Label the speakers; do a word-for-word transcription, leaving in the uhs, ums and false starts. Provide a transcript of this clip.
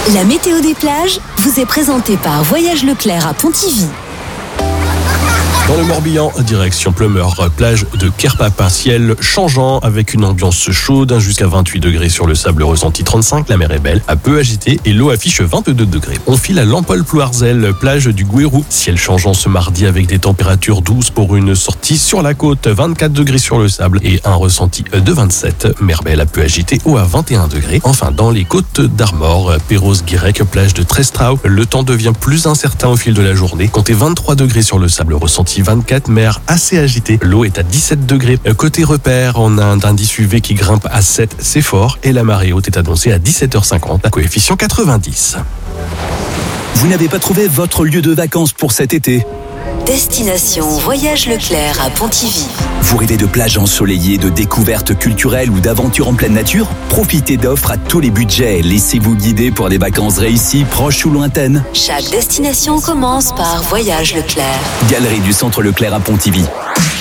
Speaker 1: La météo des plages vous est présentée par Voyage Leclerc à Pontivy.
Speaker 2: Dans le Morbihan, direction Pleumeur, plage de Kerpapin, ciel changeant avec une ambiance chaude, jusqu'à vingt-huit degrés sur le sable ressenti trente-cinq, la mer est belle, un peu agitée et l'eau affiche vingt-deux degrés. On file à Lampol-Plouarzel, plage du Gouérou, ciel changeant ce mardi avec des températures douces pour une sortie sur la côte, vingt-quatre degrés sur le sable et un ressenti de vingt-sept, mer belle un peu agitée, eau à vingt et un degrés. Enfin, dans les côtes d'Armor, Perros-Guirec, plage de Trestrau, le temps devient plus incertain au fil de la journée, comptez vingt-trois degrés sur le sable ressenti vingt-quatre, mer assez agitée. L'eau est à dix-sept degrés. Côté repère, on a un indice U V qui grimpe à sept, c'est fort. Et la marée haute est annoncée à dix-sept heures cinquante, coefficient quatre-vingt-dix.
Speaker 3: Vous n'avez pas trouvé votre lieu de vacances pour cet été ?
Speaker 1: Destination Voyage Leclerc à Pontivy.
Speaker 3: Vous rêvez de plages ensoleillées, de découvertes culturelles ou d'aventures en pleine nature ? Profitez d'offres à tous les budgets. Laissez-vous guider pour des vacances réussies, proches ou lointaines.
Speaker 1: Chaque destination commence par Voyage Leclerc.
Speaker 3: Galerie du Centre Leclerc à Pontivy.